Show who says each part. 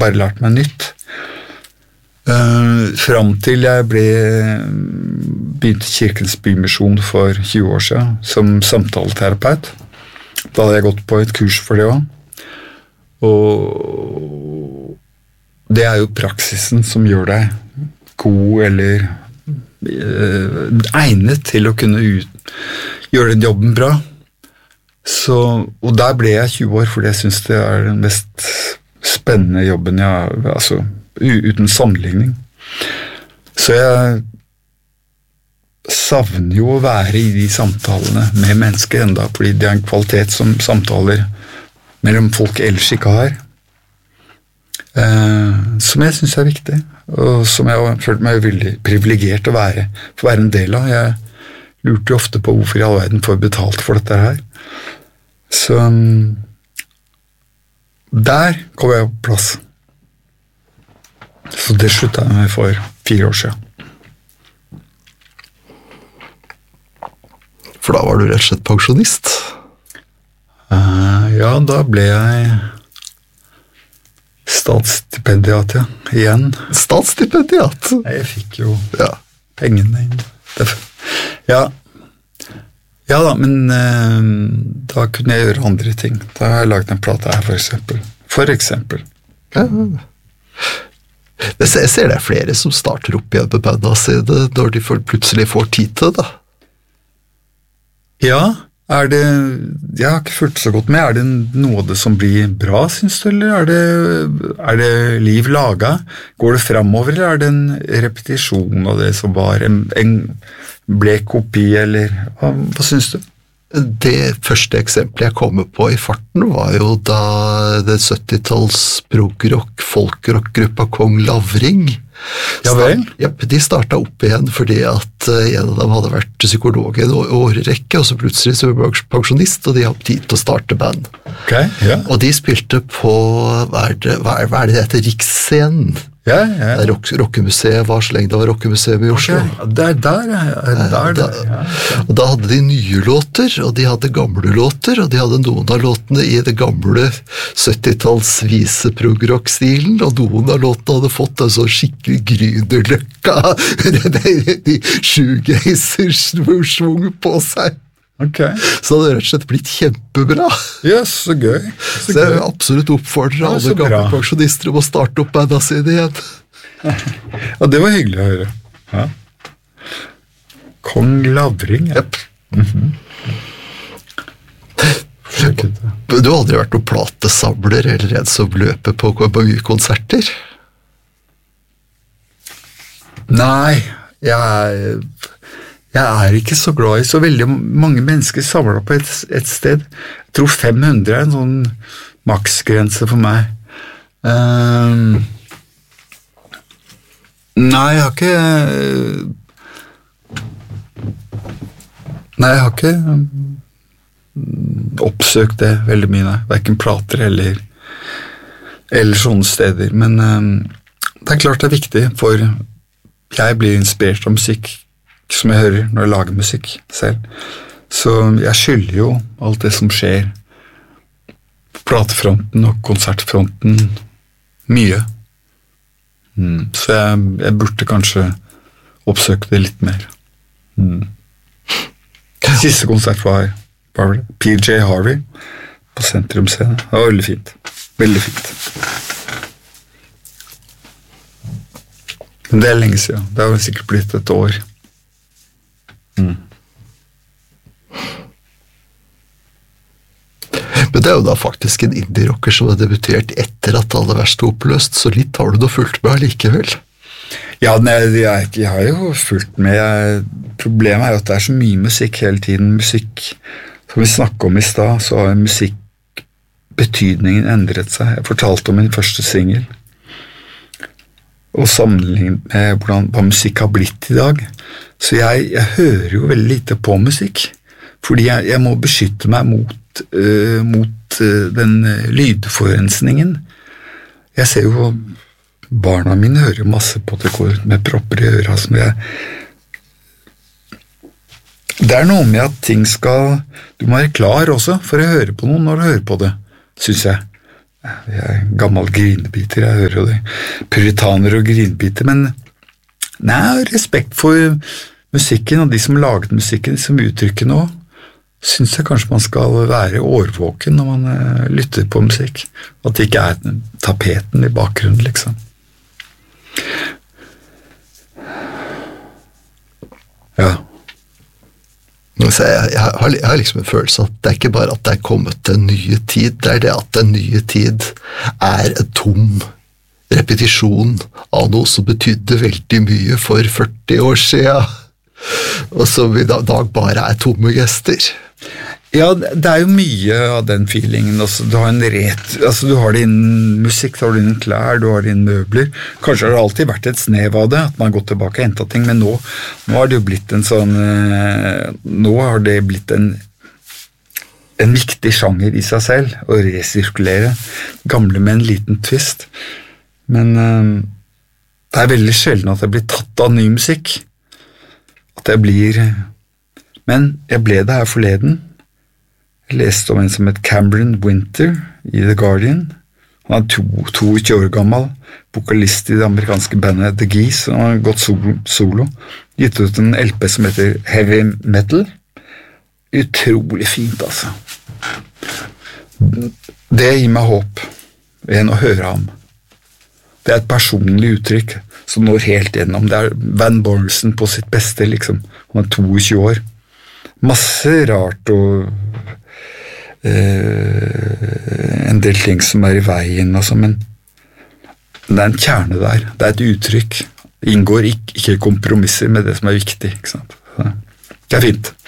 Speaker 1: bare lært meg nytt. Frem til jeg begynte Kirkens Bymisjon for 20 år siden som samtaleterapeut. Da hadde jeg gått på et kurs for det også. Og det jo praksisen som gjør deg god eller egnet til å kunne gjøre den jobben bra. Og der ble jeg 20 år, fordi jeg synes det den mest spennende jobben altså, uten sammenligning. Så jeg savner jo å være i de samtalene med mennesker enda, fordi det en kvalitet som samtaler mellom folk ellers ikke har, som jeg synes viktig, og som jeg har følt meg veldig privilegert å være en del av. Jeg lurte ofte på hvorfor i all verden får betalt for dette her. Så der kom jeg på plass. Så det sluttet jeg med for 4 år siden.
Speaker 2: For da var du rett og slett pensjonist?
Speaker 1: Ja, da ble jeg statsstipendiat, ja. Igjen.
Speaker 2: Statsstipendiat?
Speaker 1: Jeg fikk jo pengene inn. Ja, da, men da kunne jeg gjøre andre ting. Da har jeg laget en plate her, for eksempel.
Speaker 2: Ja. Jeg ser det flere som starter opp igjen med banda sine når de plutselig får tid til det.
Speaker 1: Ja, jeg har ikke fulgt så godt med. Det noe av det som blir bra, synes du, eller er det liv laget? Går det fremover, eller det en repetisjon av det som var en blek kopi, eller hva synes du?
Speaker 2: Det første eksempelet jeg kommer på i farten var jo da det 70-talls prog-rock, folk-rock-gruppa Kong Lavring.
Speaker 1: Ja vel?
Speaker 2: De startet opp igjen fordi at en av dem hadde vært psykolog i en årrekke, og så plutselig så var de pensjonist, og de hadde tid til å starte band.
Speaker 1: Okay, ja.
Speaker 2: Og de spilte på, hva det heter, Riksscenen.
Speaker 1: Ja.
Speaker 2: Rockemuseet var så lenge det var Rockemuseet i Oslo.
Speaker 1: Okay. Der.
Speaker 2: Og da hadde de nye låter, og de hadde gamle låter, og de hadde noen av låtene i det gamle 70-talls vise prog-rock-stilen, og noen av låtene hadde fått en sånn skikkelig Grünerløkka de shoegazer-svung på seg.
Speaker 1: Okay.
Speaker 2: Så det har rett og slett blitt kjempebra.
Speaker 1: Ja, så gøy.
Speaker 2: Så jeg vil absolutt oppfordre alle gamle pensjonister om å starte opp banda sine igjen.
Speaker 1: Ja, det var hyggelig å høre. Ja. Kong Lavring, ja.
Speaker 2: Yep. Du har aldri vært noen platesamler eller en som løper på mye konserter?
Speaker 1: Nei, jeg ikke så glad i så veldig mange mennesker samlet på et sted. Jeg tror 500 en sånn maksgrense for meg. Nei, jeg har ikke oppsøkt det veldig mye, nei. Hverken plater eller sånne steder. Men det klart det viktig, for jeg blir inspirert av musikk som jeg hører når jeg lager musikk selv. Så jeg skylder jo alt det som skjer på platefronten og konsertfronten mye. Så jeg burde kanskje oppsøke det litt mer. Siste konsert var PJ Harvey på Sentrumscenen. Det var veldig fint. Veldig fint. Men det lenge siden. Det har sikkert blitt et år.
Speaker 2: Men det jo da faktisk en indie-rocker som har debutert etter at Aller Verst oppløst, så litt har du da fulgt med likevel.
Speaker 1: Ja, jeg har jo fulgt med. Problemet jo at det så mye musikk hele tiden. Musikk, som vi snakket om i sted, så har musikkbetydningen endret seg. Jeg fortalte om min første single, og sammenlignet med hva musikk har blitt i dag. Så jeg hører jo veldig lite på musikk, fordi jeg må beskytte meg mot den lydforurensningen. Jeg ser jo barna mine hører jo masse på det går med propper i øra som det noe med at ting skal du må være klar også for å høre på noe når du hører på det, synes jeg. Jeg gammel grinebiter, jeg hører jo det. Puritaner og grinebiter, men nei, respekt for musikken, og de som laget musikken, de som uttrykker noe, synes jeg kanskje man skal være årvåken når man lytter på musikk. At det ikke tapeten i bakgrunnen, liksom. Ja.
Speaker 2: Så jeg har liksom en følelse at det er ikke bare at det er kommet til en nye tid, det er det at den nye tid er en tom repetisjon av noe som betydde veldig mye for 40 år siden, og som i dag bare er tomme gester.
Speaker 1: Ja, det er jo mye av den feelingen. Altså, du har det innen musikk, du har det innen klær, du har det innen møbler. Kanskje har det alltid vært et snev av det, at man har gått tilbake og hentet ting, men nå har det jo blitt en sånn nå har det blitt en viktig sjanger i seg selv, å resirkulere gamle med en liten twist. Men det er veldig sjelden at jeg blir tatt av ny musikk. Men jeg ble det her forleden. Jeg leste om en som het Cameron Winter i The Guardian. Han 22 år gammel, vokalist i det amerikanske bandet The Geese, og han har gått solo. Gitt ut en LP som heter Heavy Metal. Utrolig fint, altså. Det gir meg håp enn å høre ham. Det er et personlig uttrykk som når helt gjennom. Det er Van Morrison på sitt beste, liksom. Han 22 år. Masse rart og en del ting som i veien, altså, men det er en kjerne der. Det er et uttrykk. Det inngår ikke kompromisser med det som viktig, ikke sant? Det er fint.